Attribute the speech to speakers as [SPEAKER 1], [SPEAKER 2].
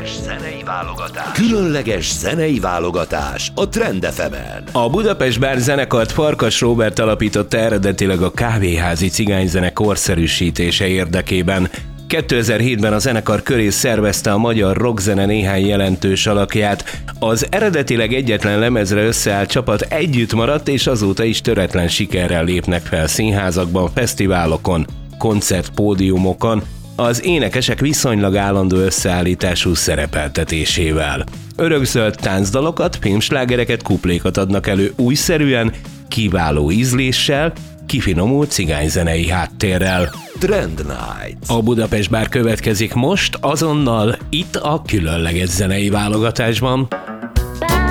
[SPEAKER 1] zenei válogatás. Különleges zenei válogatás a Trend FM-en.
[SPEAKER 2] A Budapest Bár zenekart Farkas Róbert alapította eredetileg a kávéházi cigányzene korszerűsítése érdekében. 2007-ben a zenekar köré szervezte a magyar rockzene néhány jelentős alakját. Az eredetileg egyetlen lemezre összeállt csapat együtt maradt, és azóta is töretlen sikerrel lépnek fel színházakban, fesztiválokon, koncertpódiumokon, az énekesek viszonylag állandó összeállítású szerepeltetésével. Örökzöld táncdalokat, filmslágereket, kuplékat adnak elő újszerűen, kiváló ízléssel, kifinomult cigányzenei háttérrel.
[SPEAKER 1] Trend Night.
[SPEAKER 2] A Budapest Bár következik most, azonnal itt a különleges zenei válogatásban.